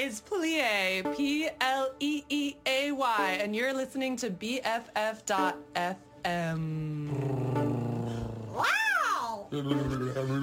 is Pleay, Pleeeay, and you're listening to BFF.FM. Wow!